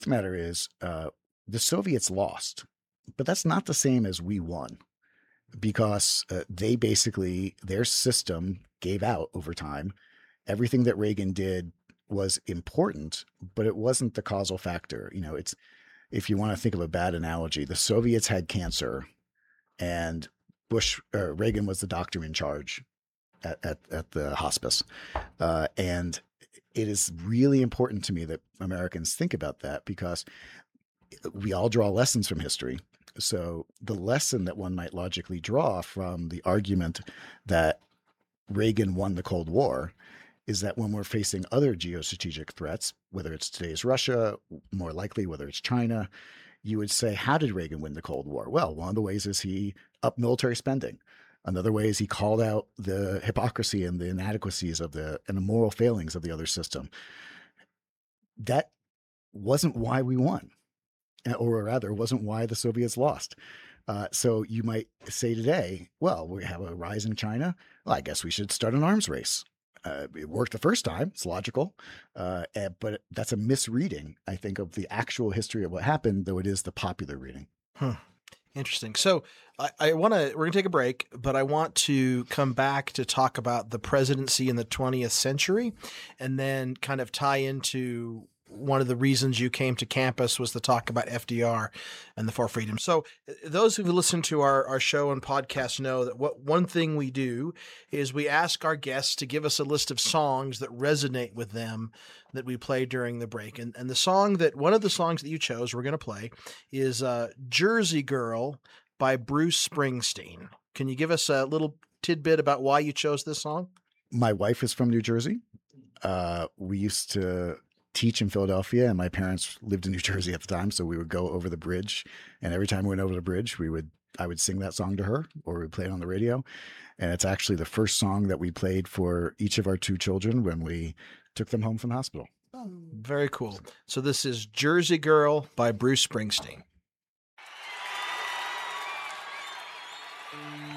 The matter is, the Soviets lost, but that's not the same as we won because they basically, their system gave out over time. Everything that Reagan did was important, but it wasn't the causal factor. It's, if you want to think of a bad analogy, the Soviets had cancer and Reagan was the doctor in charge at the hospice. And it is really important to me that Americans think about that because we all draw lessons from history. So the lesson that one might logically draw from the argument that Reagan won the Cold War is that when we're facing other geostrategic threats, whether it's today's Russia, more likely whether it's China, you would say, how did Reagan win the Cold War? Well, one of the ways is he upped military spending. Another way is he called out the hypocrisy and the inadequacies and the moral failings of the other system. That wasn't why we won, or rather, wasn't why the Soviets lost. So you might say today, well, we have a rise in China. Well, I guess we should start an arms race. It worked the first time. It's logical. But that's a misreading, I think, of the actual history of what happened, though it is the popular reading. Interesting. So we're going to take a break, but I want to come back to talk about the presidency in the 20th century and then kind of tie into one of the reasons you came to campus was to talk about FDR and the Four Freedoms. So those who've listened to our show and podcast know that one thing we do is we ask our guests to give us a list of songs that resonate with them that we play during the break. And one of the songs that you chose we're going to play is Jersey Girl by Bruce Springsteen. Can you give us a little tidbit about why you chose this song? My wife is from New Jersey. We used to teach in Philadelphia, and my parents lived in New Jersey at the time, so we would go over the bridge, and every time we went over the bridge, I would sing that song to her, or we'd play it on the radio. And it's actually the first song that we played for each of our two children when we took them home from the hospital. Very cool. So this is Jersey Girl by Bruce Springsteen.